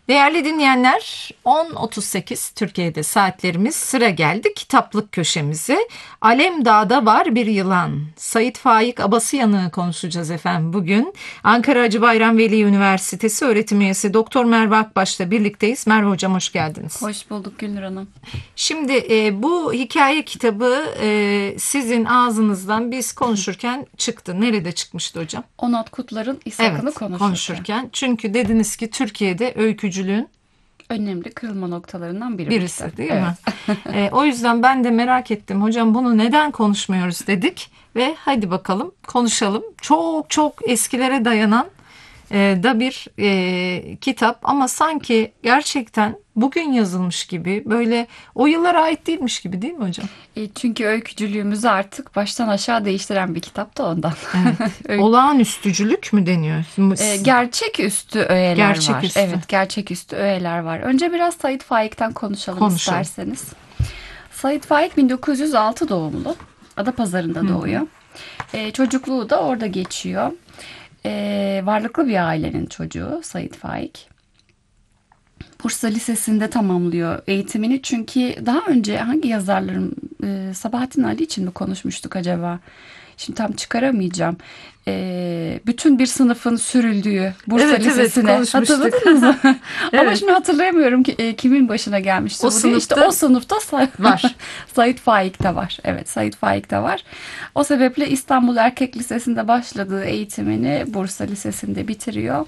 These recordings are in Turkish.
Değerli dinleyenler, 10.38 Türkiye'de saatlerimiz, sıra geldi kitaplık köşemize. Alemdağ'da var bir yılan. Sait Faik Abasıyan'ı konuşacağız efendim bugün. Ankara Hacı Bayram Veli Üniversitesi öğretim üyesi Doktor Merve Akbaş'la birlikteyiz. Merve Hocam hoş geldiniz. Hoş bulduk Gülnur Hanım. Şimdi bu hikaye kitabı sizin ağzınızdan biz konuşurken çıktı. Nerede çıkmıştı hocam? Onat Kutlar'ın İshak'ını konuşurken. Çünkü dediniz ki Türkiye'de öykücülüğün önemli kırılma noktalarından birisi değil mi? O yüzden ben de merak ettim. Hocam bunu neden konuşmuyoruz dedik ve hadi bakalım konuşalım. Çok çok eskilere dayanan da bir kitap ama sanki gerçekten bugün yazılmış gibi, böyle o yıllara ait değilmiş gibi, değil mi hocam? Çünkü öykücülüğümüzü artık baştan aşağı değiştiren bir kitap da ondan. Evet. Olağanüstücülük mü deniyor? Gerçeküstü öğeler Gerçeküstü. var. Evet, gerçeküstü öğeler var. Önce biraz Sait Faik'ten konuşalım isterseniz. Sait Faik 1906 doğumlu. Adapazarı'nda doğuyor. Çocukluğu da orada geçiyor. Varlıklı bir ailenin çocuğu Sait Faik. Bursa Lisesi'nde tamamlıyor eğitimini. Çünkü daha önce hangi yazarlarım, Sabahattin Ali için mi konuşmuştuk acaba? Şimdi tam çıkaramayacağım. Bütün bir sınıfın sürüldüğü Bursa Lisesi'ne hatırladınız mı? Evet. Ama şimdi hatırlayamıyorum ki kimin başına gelmişti. O sınıfta var. Sait Faik de var. Evet, Sait Faik de var. O sebeple İstanbul Erkek Lisesi'nde başladığı eğitimini Bursa Lisesi'nde bitiriyor.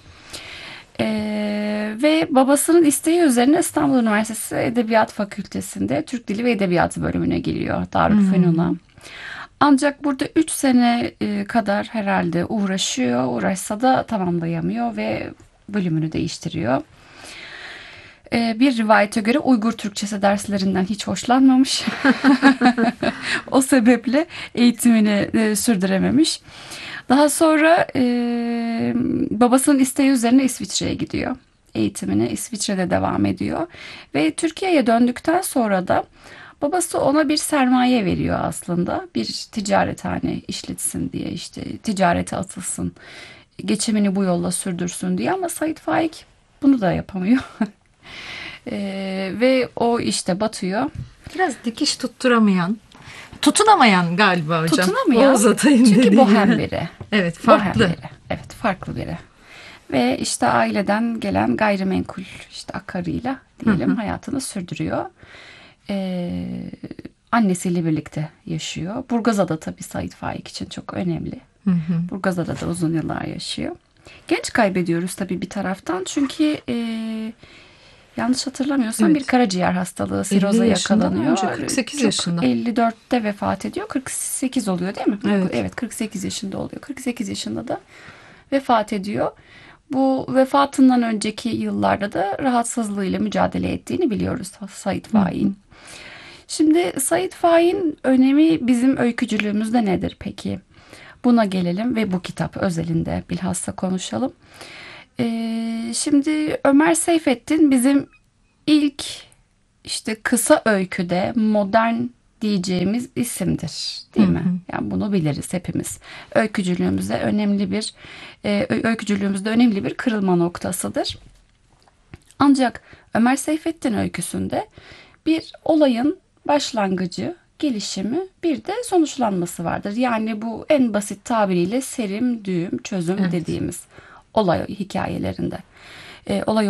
Ve babasının isteği üzerine İstanbul Üniversitesi Edebiyat Fakültesi'nde Türk Dili ve Edebiyatı bölümüne giriyor. Darülfünun'a. Ancak burada 3 sene kadar herhalde uğraşıyor. Uğraşsa da tamamlayamıyor ve bölümünü değiştiriyor. Bir rivayete göre Uygur Türkçesi derslerinden hiç hoşlanmamış. O sebeple eğitimini sürdürememiş. Daha sonra babasının isteği üzerine İsviçre'ye gidiyor. Eğitimine İsviçre'de devam ediyor. Ve Türkiye'ye döndükten sonra da babası ona bir sermaye veriyor aslında. Bir ticarethane işletsin diye, işte ticarete atılsın. Geçimini bu yolla sürdürsün diye, ama Sait Faik bunu da yapamıyor. Ve o işte batıyor. Biraz dikiş tutunamayan galiba hocam. Tutunamayan. Çünkü bohem biri. Evet, farklı. Bohem biri. Evet, farklı biri. Ve işte aileden gelen gayrimenkul işte akarıyla diyelim hayatını sürdürüyor. Annesiyle birlikte yaşıyor. Burgazada tabii Sait Faik için çok önemli. Burgazada da uzun yıllar yaşıyor. Genç kaybediyoruz tabii bir taraftan. Çünkü yanlış hatırlamıyorsam bir karaciğer hastalığı, siroza yakalanıyor. 48 yaşında. 54'te vefat ediyor. 48 oluyor değil mi? Evet, 48 yaşında oluyor. 48 yaşında da vefat ediyor. Bu vefatından önceki yıllarda da rahatsızlığıyla mücadele ettiğini biliyoruz Sait Faik'in. Şimdi Sait Faik'in önemi bizim öykücülüğümüzde nedir peki? Buna gelelim ve bu kitap özelinde bilhassa konuşalım. Şimdi Ömer Seyfettin bizim ilk işte kısa öyküde modern diyeceğimiz isimdir, değil mi? Yani bunu biliriz hepimiz. Öykücülüğümüzde önemli bir kırılma noktasıdır. Ancak Ömer Seyfettin öyküsünde bir olayın başlangıcı, gelişimi, bir de sonuçlanması vardır. Yani bu en basit tabiriyle serim, düğüm, çözüm dediğimiz olay hikayelerinde. Olay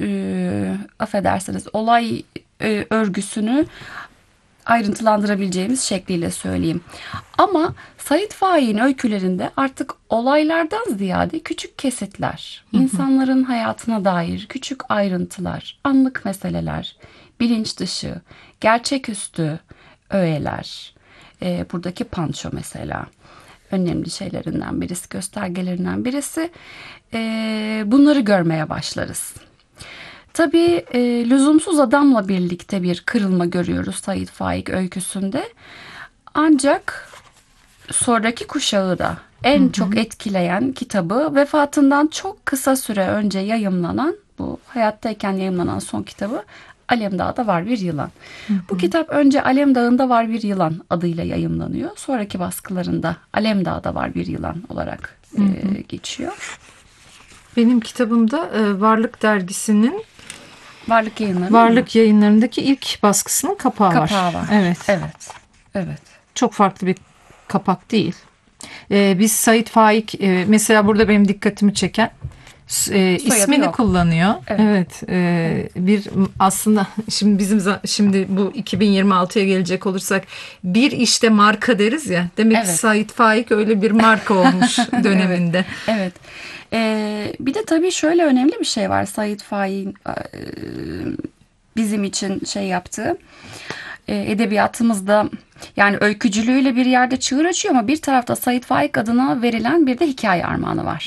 örgüsünü ayrıntılandırabileceğimiz şekliyle söyleyeyim. Ama Sait Faik'in öykülerinde artık olaylardan ziyade küçük kesitler, insanların hayatına dair küçük ayrıntılar, anlık meseleler, bilinç dışı, gerçeküstü öğeler, buradaki Panço mesela önemli şeylerinden birisi, göstergelerinden birisi. Bunları görmeye başlarız. Tabii lüzumsuz adamla birlikte bir kırılma görüyoruz Sait Faik öyküsünde. Ancak sonraki kuşağı da en çok etkileyen kitabı, vefatından çok kısa süre önce yayımlanan, bu hayattayken yayımlanan son kitabı Alemdağ'da Var Bir Yılan. Bu kitap önce Alemdağ'ında Var Bir Yılan adıyla yayımlanıyor. Sonraki baskılarında Alemdağ'da Var Bir Yılan olarak geçiyor. Benim kitabımda Varlık Dergisi'nin Varlık Yayınları. Varlık Yayınları'ndaki ilk baskısının kapağı var. Kapağı var. Evet. Evet. Evet. Çok farklı bir kapak değil. Biz Sait Faik mesela burada benim dikkatimi çeken ismini yok. kullanıyor. Evet. Bir aslında şimdi bu 2026'ya gelecek olursak bir işte marka deriz ya. Demek ki Evet. Sait Faik öyle bir marka olmuş döneminde. Evet. Bir de tabii şöyle önemli bir şey var. Sait Faik'in bizim için şey yaptığı. Edebiyatımızda yani öykücülüğüyle bir yerde çığır açıyor ama bir tarafta Sait Faik adına verilen bir de hikaye armağanı var.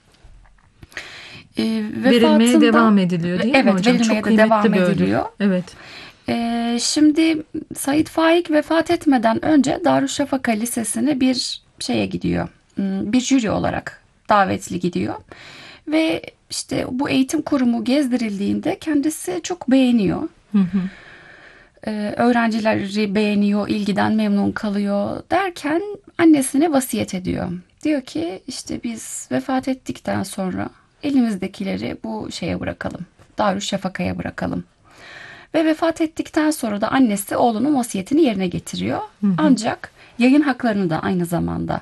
Verilmeye devam ediliyor değil mi evet, hocam? verilmeye Çok de kıymetli devam bir ödül. ediliyor. Evet. Şimdi Sait Faik vefat etmeden önce Darüşşafaka Lisesi'ne bir şeye gidiyor. Bir jüri olarak davetli gidiyor. Ve işte bu eğitim kurumu gezdirildiğinde kendisi çok beğeniyor. Öğrencileri beğeniyor, ilgiden memnun kalıyor derken annesine vasiyet ediyor. Diyor ki işte biz vefat ettikten sonra elimizdekileri bu şeye bırakalım. Darüşşafaka'ya bırakalım. Ve vefat ettikten sonra da annesi oğlunun vasiyetini yerine getiriyor. Ancak yayın haklarını da aynı zamanda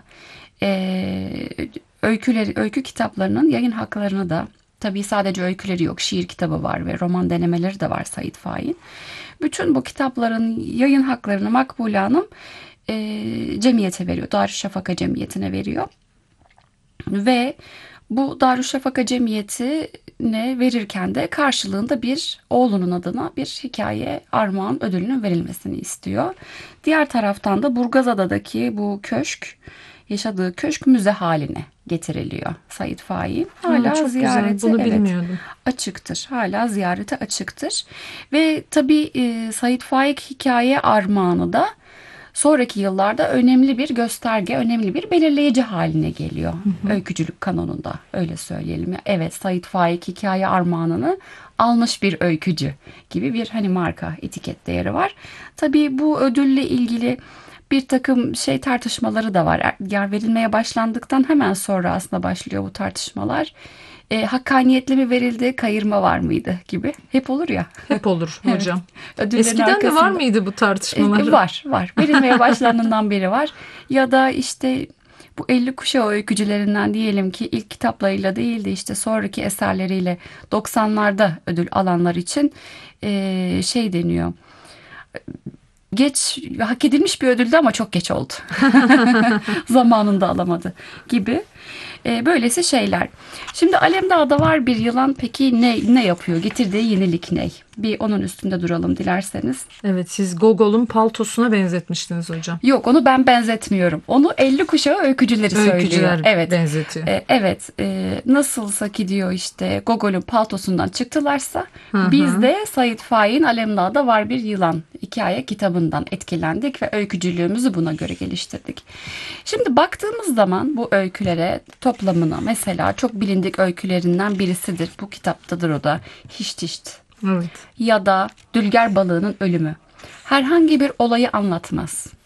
öykü kitaplarının yayın haklarını da, tabii sadece öyküleri yok, şiir kitabı var ve roman denemeleri de var Sait Faik'in. Bütün bu kitapların yayın haklarını Makbule Hanım cemiyete veriyor. Darüşşafaka Cemiyeti'ne veriyor. Ve bu Darüşşafaka Cemiyeti'ne verirken de karşılığında bir oğlunun adına bir hikaye armağan ödülünün verilmesini istiyor. Diğer taraftan da Burgazada'daki bu köşk, yaşadığı köşk müze haline getiriliyor Sait Faik. Hala çok ziyarete, güzel. Bunu bilmiyordum. açıktır. Hala ziyarete açıktır. Ve tabii Sait Faik hikaye armağanı da sonraki yıllarda önemli bir gösterge, önemli bir belirleyici haline geliyor. Öykücülük kanonunda, öyle söyleyelim. Evet, Sait Faik hikaye armağanını almış bir öykücü gibi bir hani marka, etiket değeri var. Tabii bu ödülle ilgili bir takım tartışmaları da var. Yer verilmeye başlandıktan hemen sonra aslında başlıyor bu tartışmalar. Hakkaniyetli mi verildi, kayırma var mıydı gibi. Hep olur ya. Hep olur hocam. Ödüllerin Eskiden de var arkasında- mıydı bu tartışmalar? Var. Verilmeye başlandığından beri var. Ya da işte bu 50 kuşağı öykücülerinden diyelim ki ilk kitaplarıyla değil de işte sonraki eserleriyle 90'larda ödül alanlar için deniyor. Geç, hak edilmiş bir ödüldü ama çok geç oldu. Zamanında alamadı gibi. Böylesi şeyler. Şimdi Alemdağ'da var bir yılan, peki ne yapıyor? Getirdiği yenilik ne? Bir onun üstünde duralım dilerseniz. Evet, siz Gogol'un paltosuna benzetmiştiniz hocam. Yok, onu ben benzetmiyorum. Onu 50 kuşağı öykücüleri söylüyor. Öykücüler Evet. benzetiyor. Evet. Nasılsa ki diyor işte Gogol'ün paltosundan çıktılarsa biz de Sait Faik'in Alemdağ'da var bir yılan hikaye kitabından etkilendik ve öykücülüğümüzü buna göre geliştirdik. Şimdi baktığımız zaman bu öykülere, toplamına, mesela çok bilindik öykülerinden birisidir. Bu kitaptadır o da. Hişt Hişt. Evet. Ya da Dülger Balığı'nın Ölümü. Herhangi bir olayı anlatmaz.